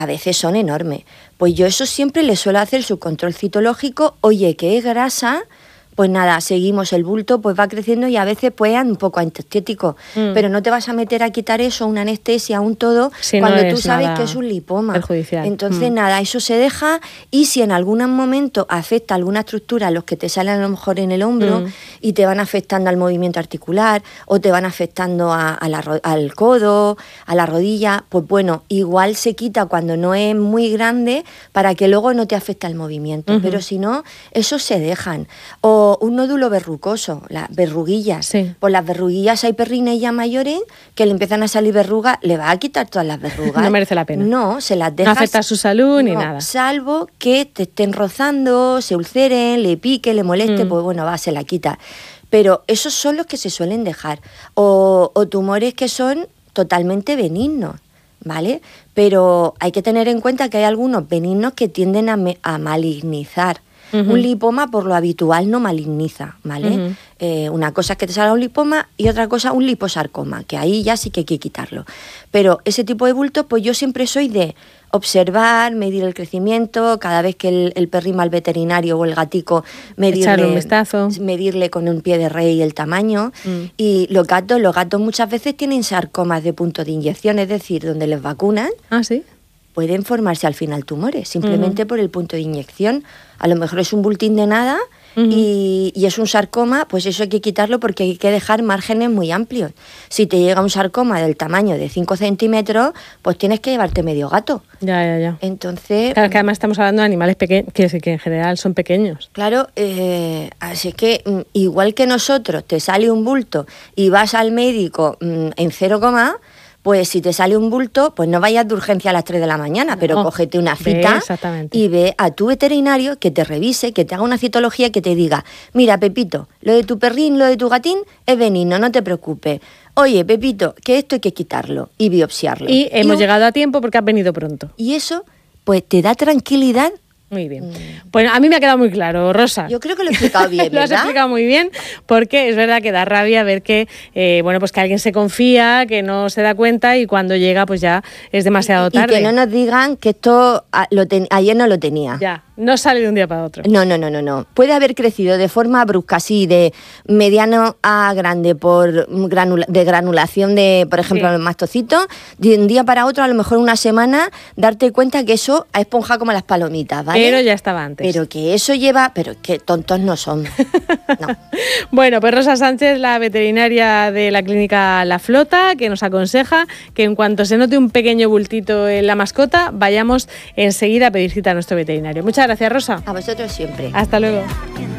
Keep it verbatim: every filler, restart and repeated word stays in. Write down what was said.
a veces son enormes. Pues yo eso siempre le suelo hacer su control citológico. Oye, que es grasa, pues nada, seguimos, el bulto pues va creciendo y a veces pues es un poco antiestético, mm. pero no te vas a meter a quitar eso, una anestesia, un todo, si cuando no tú sabes que es un lipoma. Perjudicial. Entonces mm. nada, eso se deja, y si en algún momento afecta alguna estructura, los que te salen a lo mejor en el hombro mm. y te van afectando al movimiento articular o te van afectando a, a la, al codo, a la rodilla, pues bueno, igual se quita cuando no es muy grande para que luego no te afecte al movimiento, uh-huh. pero si no, esos se dejan. O un nódulo verrucoso, las verruguillas. Sí. Pues las verruguillas, hay perrines ya mayores que le empiezan a salir verrugas, le va a quitar todas las verrugas. No merece la pena. No, se las dejas. No afecta a su salud no, ni nada. Salvo que te estén rozando, se ulceren, le pique, le moleste, mm. pues bueno, va, se la quita. Pero esos son los que se suelen dejar. O, o tumores que son totalmente benignos, ¿vale? Pero hay que tener en cuenta que hay algunos benignos que tienden a, me, a malignizar. Uh-huh. Un lipoma por lo habitual no maligniza, ¿vale? Uh-huh. Eh, una cosa es que te salga un lipoma y otra cosa un liposarcoma, que ahí ya sí que hay que quitarlo. Pero ese tipo de bultos, pues yo siempre soy de observar, medir el crecimiento, cada vez que el, el perrín va al veterinario o el gatico, medirle, un vistazo. medirle con un pie de rey el tamaño. Mm. Y los gatos, los gatos muchas veces tienen sarcomas de punto de inyección, es decir, donde les vacunan. Ah, sí. Pueden formarse al final tumores, simplemente uh-huh. por el punto de inyección. A lo mejor es un bultín de nada uh-huh. y, y es un sarcoma, pues eso hay que quitarlo porque hay que dejar márgenes muy amplios. Si te llega un sarcoma del tamaño de cinco centímetros, pues tienes que llevarte medio gato. Ya, ya, ya. Entonces... Claro, que además estamos hablando de animales pequeños, que, que en general son pequeños. Claro, eh, así que igual que nosotros, te sale un bulto y vas al médico mmm, en cero coma... Pues si te sale un bulto, pues no vayas de urgencia a las tres de la mañana, pero no, cógete una cita y ve a tu veterinario que te revise, que te haga una citología, que te diga, mira, Pepito, lo de tu perrín, lo de tu gatín es benigno, no te preocupes. Oye, Pepito, que esto hay que quitarlo y biopsiarlo. Y hemos y, llegado a tiempo porque has venido pronto. Y eso, pues te da tranquilidad. Muy bien. Mm. Pues a mí me ha quedado muy claro, Rosa. Yo creo que lo he explicado bien, ¿verdad? Lo has explicado muy bien, porque es verdad que da rabia ver que, eh, bueno, pues que alguien se confía, que no se da cuenta y cuando llega, pues ya es demasiado y, tarde. Y que no nos digan que esto a, lo ten, ayer no lo tenía. Ya, no sale de un día para otro. No, no, no, no, no. Puede haber crecido de forma brusca, así, de mediano a grande, por granula, de granulación de, por ejemplo, sí. los mastocitos, de un día para otro, a lo mejor una semana, darte cuenta que eso ha esponjado como las palomitas, ¿vale? Pero ya estaba antes. Pero que eso lleva, pero que tontos no son. No. Bueno, pues Rosa Sánchez, la veterinaria de la clínica La Flota, que nos aconseja que en cuanto se note un pequeño bultito en la mascota, vayamos enseguida a pedir cita a nuestro veterinario. Muchas gracias, Rosa. A vosotros siempre. Hasta luego.